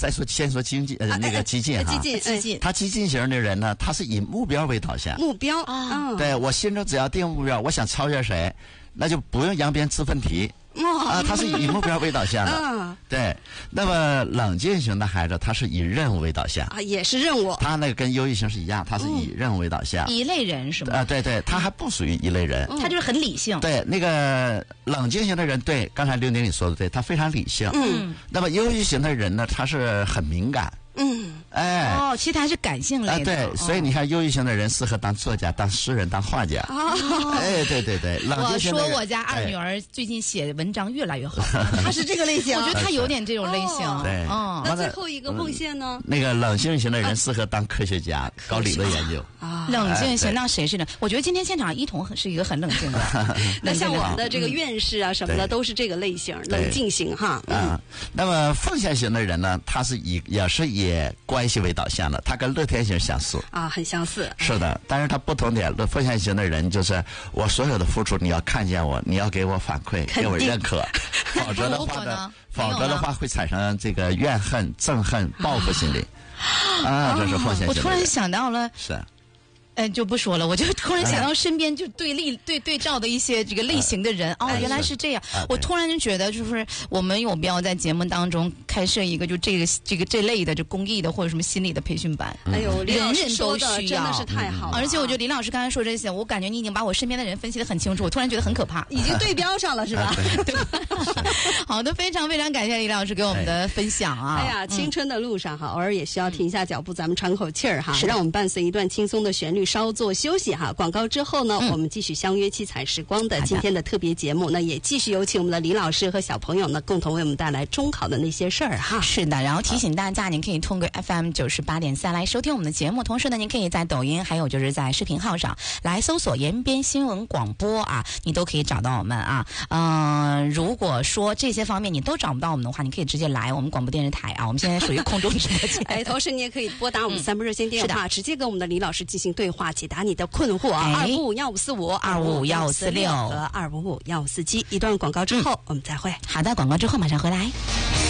先说激进那个激进哈， 激进。 他激进型的人呢，他是以目标为导向。 目标啊， 对，我心中只要定目标，我想超越谁，那就不用扬鞭自奋蹄。他是以目标为导向的。对，那么冷静型的孩子，他是以任务为导向啊，也是任务。 他那个跟忧郁型是一样，他是以任务为导向。 一类人是吗？ 对对，他还不属于一类人， 他就是很理性。 对，那个冷静型的人，对，刚才刘经理说的对，他非常理性。那么忧郁型的人呢，他是很敏感。 其实他还是感性类的。 对，所以你看，忧郁型的人适合当作家、当诗人、当画家。对对对，冷静型的人。 我说我家二女儿最近写文章越来越好， 她是这个类型。 我觉得她有点这种类型。 对， 那最后一个奉献呢？ 那个冷静型的人适合当科学家，搞理论研究。 冷静型，那谁是呢？我觉得今天现场一彤是一个很冷静的。 那像我们的这个院士啊什么的，都是这个类型，冷静型哈。 那么奉献型的人呢，他是也是以关系为导向的，他跟乐天型相似啊，很相似。 是的，但是他不同点，奉献型的人就是我所有的付出，你要看见我，你要给我反馈，给我认可，否则的话会产生这个怨恨、憎恨、报复心理这是奉献型的人。 我突然想到了， 是。 就不说了，我就突然想到身边就对照的一些这个类型的人。原来是这样。我突然就觉得，就是我们有必要在节目当中开设一个就这类的就公益的或者什么心理的培训班。 哎呦， 人人都需要， 真的是太好了。 而且我觉得林老师刚才说这些，我感觉你已经把我身边的人分析得很清楚，我突然觉得很可怕， 已经对标上了是吧？ 好的，非常非常感谢林老师给我们的分享啊！ 哎呀，青春的路上哈，偶尔也需要停下脚步，咱们喘口气儿哈，让我们伴随一段轻松的旋律。稍作休息哈，广告之后呢，我们继续相约七彩时光的今天的特别节目。那也继续有请我们的李老师和小朋友呢，共同为我们带来中考的那些事儿哈。 是的，然后提醒大家，您可以通过 FM 98.3来收听我们的节目，同时呢，您可以在抖音还有就是在视频号上来搜索延边新闻广播啊，你都可以找到我们啊。如果说这些方面你都找不到我们的话，你可以直接来我们广播电视台啊，我们现在属于空中直播间。 同时你也可以拨打我们3部热线电话，直接跟我们的李老师进行对话，解答你的困惑啊，2551545、2551546和2551547。一段广告之后，我们再会。 好的，广告之后马上回来。